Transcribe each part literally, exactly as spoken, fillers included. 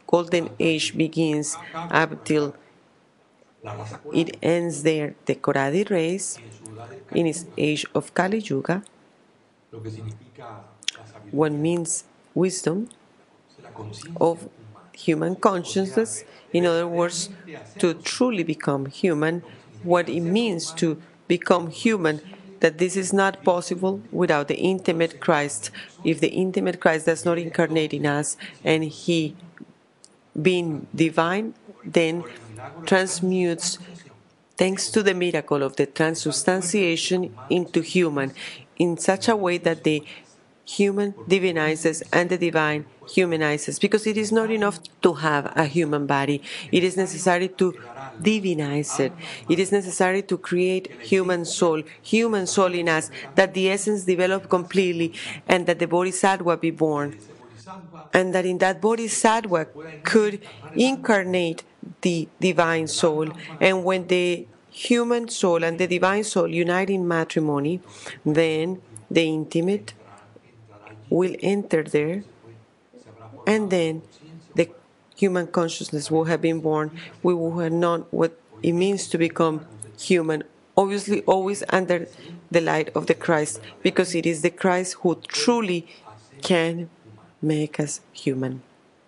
golden age begins up till it ends there, the Koradi race, in its age of Kali Yuga, what means wisdom of human consciousness, in other words, to truly become human, what it means to become human, that this is not possible without the intimate Christ. If the intimate Christ does not incarnate in us and He, being divine, then transmutes, thanks to the miracle of the transubstantiation, into human in such a way that the human divinizes and the divine humanizes, because it is not enough to have a human body. It is necessary to divinize it. It is necessary to create human soul, human soul in us, that the essence develop completely and that the bodhisattva be born. And that in that bodhisattva could incarnate the divine soul. And when the human soul and the divine soul unite in matrimony, then the intimate will enter there, and then the human consciousness will have been born. We will have known what it means to become human, obviously always under the light of the Christ, because it is the Christ who truly can make us human.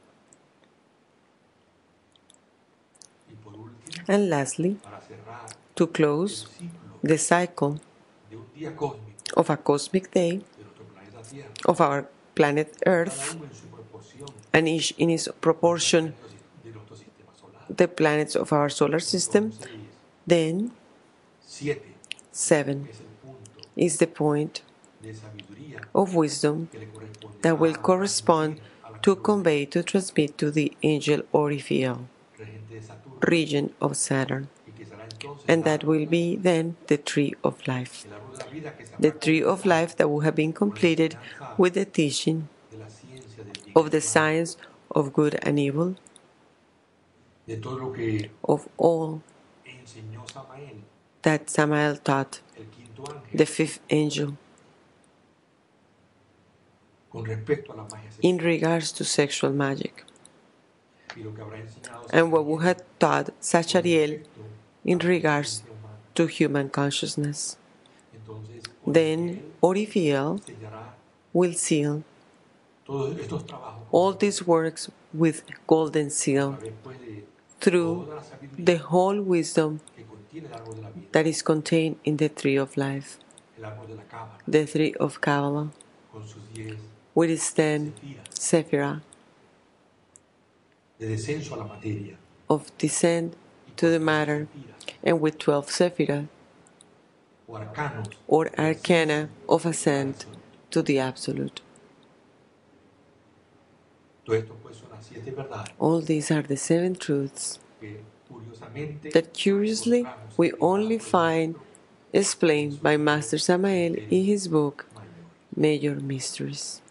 And lastly, to close the cycle of a cosmic day of our planet Earth, and each in its proportion the planets of our solar system, then seven is the point of wisdom that will correspond to convey, to transmit to the angel Orifiel, regent of Saturn. And that will be then the tree of life. The tree of life that will have been completed with the teaching of the science of good and evil, of all that Samael taught, the fifth angel, in regards to sexual magic, and what we had taught Sachariel in regards to human consciousness. Then Orifiel will seal all these works with golden seal through the whole wisdom that is contained in the tree of life, the tree of Kabbalah, with its ten sephira of descent to the matter, and with twelve sephira or arcana of ascent to the Absolute. All these are the seven truths that curiously we only find explained by Master Samael in his book Major Mysteries.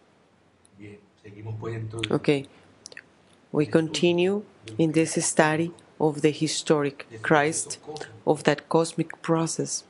Okay, we continue in this study of the historic Christ, of that cosmic process,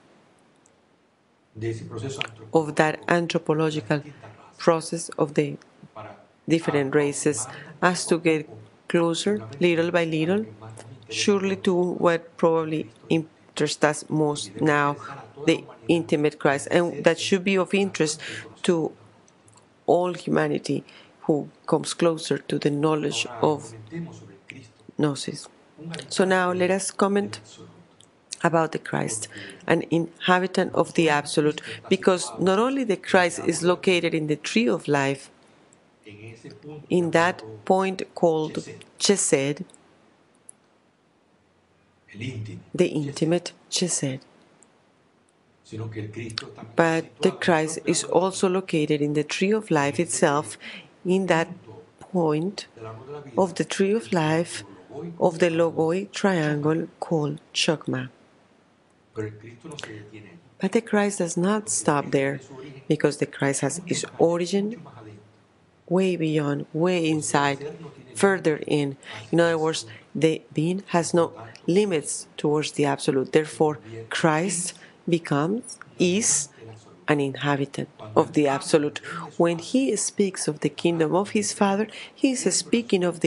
of that anthropological process of the different races, as to get closer, little by little, surely to what probably interests us most now, the intimate Christ, and that should be of interest to all humanity who comes closer to the knowledge of Gnosis. So now let us comment about the Christ, an inhabitant of the Absolute, because not only the Christ is located in the tree of life, in that point called Chesed, the intimate Chesed, but the Christ is also located in the tree of life itself, in that point of the tree of life of the Logoi triangle called Chokmah. But the Christ does not stop there, because the Christ has its origin way beyond, way inside, further in. In other words, the being has no limits towards the Absolute. Therefore, Christ becomes, is, an inhabitant of the Absolute. When he speaks of the kingdom of his Father, he is speaking of the